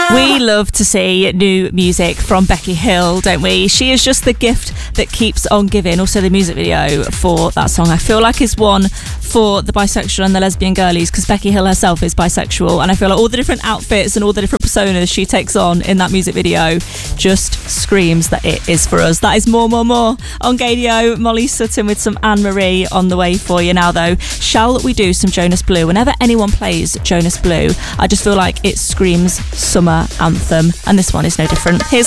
We love to see new music from Becky Hill, don't we? She is just the gift that keeps on giving. Also, the music video for that song, I feel like, is one for the bisexual and the lesbian girlies, because Becky Hill herself is bisexual, and I feel like all the different outfits and all the different personas she takes on in that music video just screams that it is for us. That is more on Gadio. Molly Sutton with some Anne Marie on the way for you now, though. Shall we do some Jonas Blue? Whenever anyone plays Jonas Blue, I just feel like it screams summer anthem, and this one is no different. Here's